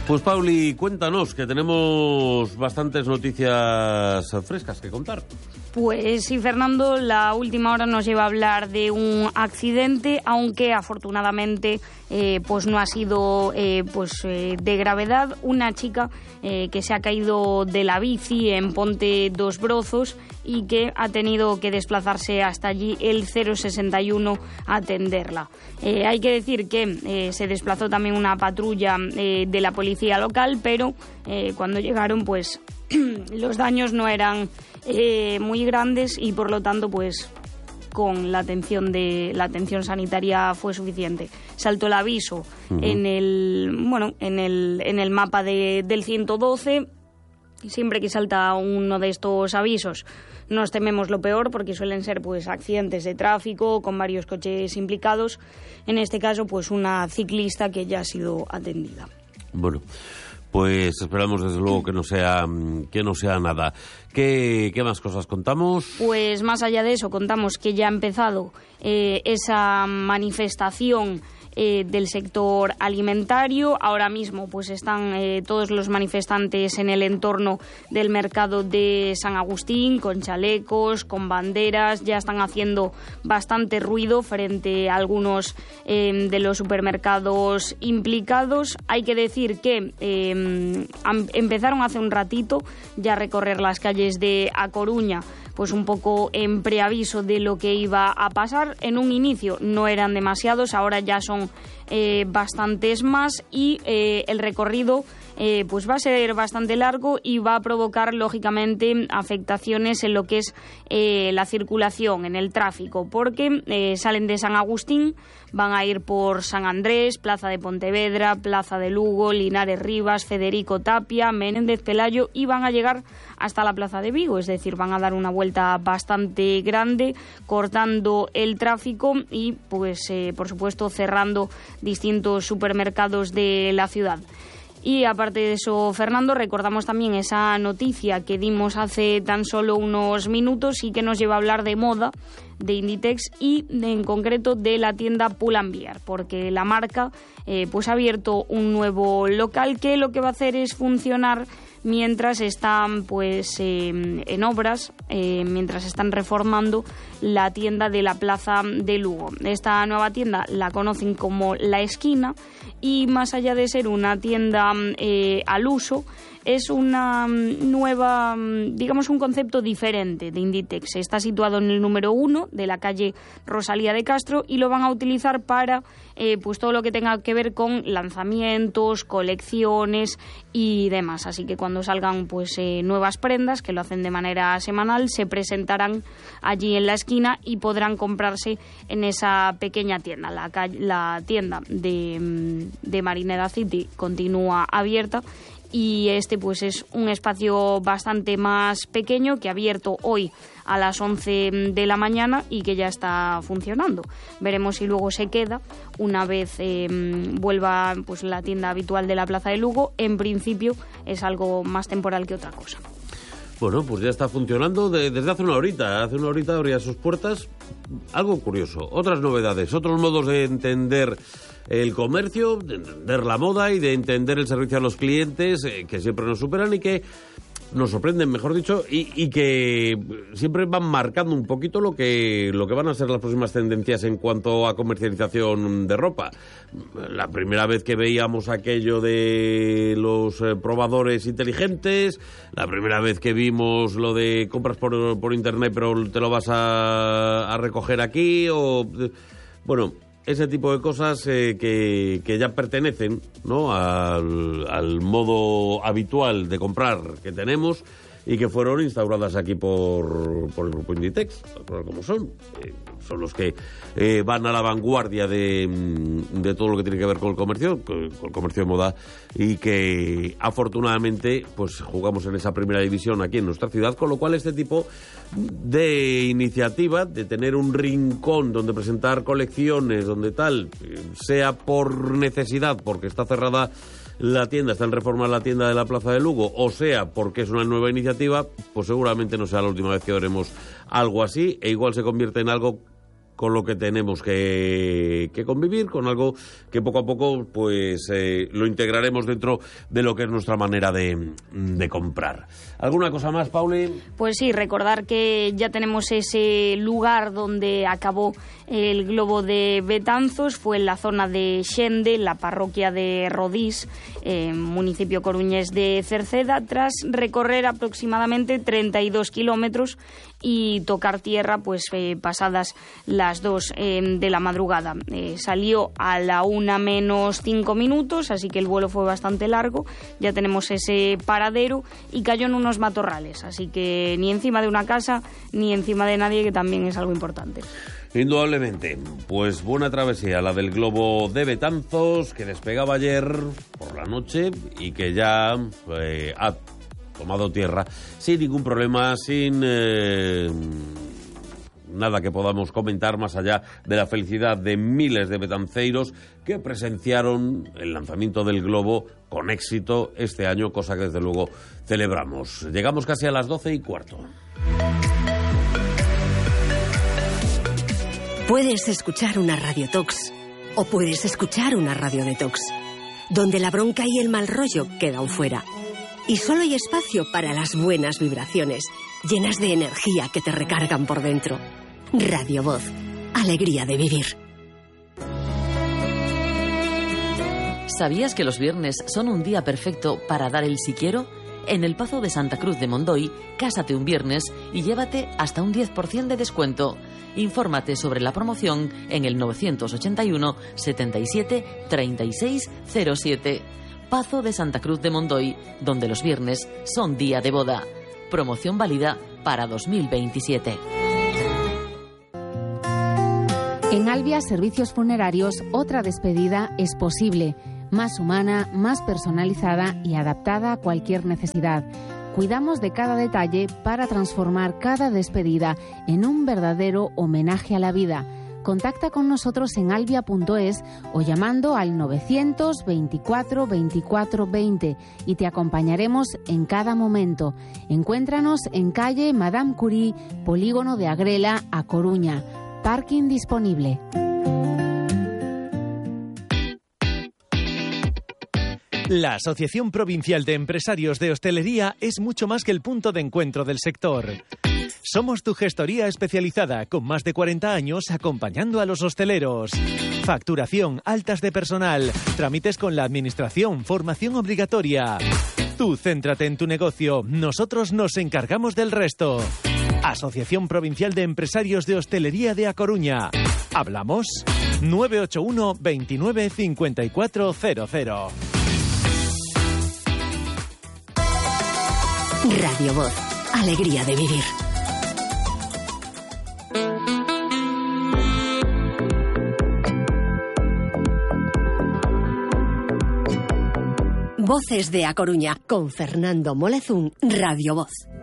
Pues Pauli, cuéntanos, que tenemos bastantes noticias frescas que contar. Pues sí, Fernando, la última hora nos lleva a hablar de un accidente, aunque afortunadamente pues no ha sido de gravedad. Una chica que se ha caído de la bici en Ponte dos Brozos y que ha tenido que desplazarse hasta allí el 061 a atenderla. Hay que decir que se desplazó también una patrulla de la policía local, pero cuando llegaron pues los daños no eran muy grandes y por lo tanto pues con la atención sanitaria fue suficiente. Saltó el aviso en el mapa del 112. Siempre que salta uno de estos avisos nos tememos lo peor, porque suelen ser pues accidentes de tráfico con varios coches implicados. En este caso pues una ciclista que ya ha sido atendida. Bueno, pues esperamos desde luego que no sea nada. ¿Qué más cosas contamos? Pues más allá de eso, contamos que ya ha empezado esa manifestación del sector alimentario. Ahora mismo pues están todos los manifestantes en el entorno del mercado de San Agustín, con chalecos, con banderas. Ya están haciendo bastante ruido frente a algunos de los supermercados implicados. Hay que decir que empezaron hace un ratito ya a recorrer las calles de A Coruña, pues un poco en preaviso de lo que iba a pasar. En un inicio no eran demasiados, ahora ya son bastantes más y el recorrido pues va a ser bastante largo y va a provocar lógicamente afectaciones en lo que es la circulación, en el tráfico, porque salen de San Agustín, van a ir por San Andrés, Plaza de Pontevedra, Plaza de Lugo, Linares Rivas, Federico Tapia, Menéndez Pelayo y van a llegar hasta la Plaza de Vigo, es decir, van a dar una vuelta bastante grande, cortando el tráfico y pues por supuesto cerrando distintos supermercados de la ciudad. Y aparte de eso, Fernando, recordamos también esa noticia que dimos hace tan solo unos minutos y que nos lleva a hablar de moda, de Inditex y en concreto de la tienda Pull&Bear, porque la marca pues ha abierto un nuevo local que lo que va a hacer es funcionar mientras están pues en obras, mientras están reformando la tienda de la Plaza de Lugo. Esta nueva tienda la conocen como La Esquina y más allá de ser una tienda al uso, es una nueva, digamos, un concepto diferente de Inditex. Está situado en el número 1 de la calle Rosalía de Castro y lo van a utilizar para pues todo lo que tenga que ver con lanzamientos, colecciones y demás. Así que cuando salgan pues nuevas prendas, que lo hacen de manera semanal, se presentarán allí en La Esquina y podrán comprarse en esa pequeña tienda. La tienda de Marineda City continúa abierta y este pues es un espacio bastante más pequeño que ha abierto hoy a las 11 de la mañana y que ya está funcionando. Veremos si luego se queda una vez vuelva pues la tienda habitual de la Plaza de Lugo. En principio es algo más temporal que otra cosa. Bueno, pues ya está funcionando desde hace una horita. Hace una horita abría sus puertas. Algo curioso, otras novedades, otros modos de entender el comercio, de entender la moda y de entender el servicio a los clientes, que siempre nos superan y que nos sorprenden, mejor dicho, y que siempre van marcando un poquito lo que van a ser las próximas tendencias en cuanto a comercialización de ropa. La primera vez que veíamos aquello de los probadores inteligentes, la primera vez que vimos lo de compras por internet pero te lo vas a recoger aquí, o bueno, ese tipo de cosas que ya pertenecen, ¿no?, al modo habitual de comprar que tenemos y que fueron instauradas aquí por el grupo Inditex, como son los que van a la vanguardia de todo lo que tiene que ver con el comercio de moda, y que afortunadamente pues jugamos en esa primera división aquí en nuestra ciudad, con lo cual este tipo de iniciativa, de tener un rincón donde presentar colecciones, donde tal, sea por necesidad, porque está cerrada la tienda, está en reforma la tienda de la Plaza de Lugo, o sea porque es una nueva iniciativa, pues seguramente no sea la última vez que veremos algo así, e igual se convierte en algo con lo que tenemos que convivir, con algo que poco a poco pues lo integraremos dentro de lo que es nuestra manera de comprar. ¿Alguna cosa más, Pauli? Pues sí, recordar que ya tenemos ese lugar donde acabó el globo de Betanzos, fue en la zona de Xende, la parroquia de Rodís, municipio coruñés de Cerceda, tras recorrer aproximadamente 32 kilómetros y tocar tierra pues pasadas las 2 de la madrugada. Salió a la 1 menos 5 minutos, así que el vuelo fue bastante largo. Ya tenemos ese paradero y cayó en unos matorrales, así que ni encima de una casa ni encima de nadie, que también es algo importante. Indudablemente, pues buena travesía la del globo de Betanzos, que despegaba ayer por la noche y que ya ha tomado tierra sin ningún problema, sin nada que podamos comentar más allá de la felicidad de miles de betanceiros que presenciaron el lanzamiento del globo con éxito este año, cosa que desde luego celebramos. Llegamos casi a las 12:15. Puedes escuchar una radiotox o puedes escuchar una radiodetox, donde la bronca y el mal rollo quedan fuera. Y solo hay espacio para las buenas vibraciones, llenas de energía que te recargan por dentro. Radio Voz, alegría de vivir. ¿Sabías que los viernes son un día perfecto para dar el si quiero? En el Pazo de Santa Cruz de Mondoy, cásate un viernes y llévate hasta un 10% de descuento. Infórmate sobre la promoción en el 981 77 36 07. Pazo de Santa Cruz de Mondoy, donde los viernes son día de boda. Promoción válida para 2027. En Albia Servicios Funerarios, otra despedida es posible. Más humana, más personalizada y adaptada a cualquier necesidad. Cuidamos de cada detalle para transformar cada despedida en un verdadero homenaje a la vida. Contacta con nosotros en albia.es o llamando al 924 24 20 y te acompañaremos en cada momento. Encuéntranos en calle Madame Curie, Polígono de Agrela, A Coruña. Parking disponible. La Asociación Provincial de Empresarios de Hostelería es mucho más que el punto de encuentro del sector. Somos tu gestoría especializada, con más de 40 años acompañando a los hosteleros. Facturación, altas de personal, trámites con la administración, formación obligatoria. Tú céntrate en tu negocio, nosotros nos encargamos del resto. Asociación Provincial de Empresarios de Hostelería de A Coruña. ¿Hablamos? 981 29 5400. Radio Voz, alegría de vivir. Voces de A Coruña, con Fernando Molezún, Radio Voz.